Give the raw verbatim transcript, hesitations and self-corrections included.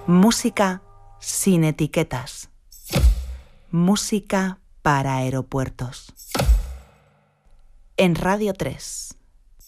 Música sin etiquetas. Música para aeropuertos. En Radio tres.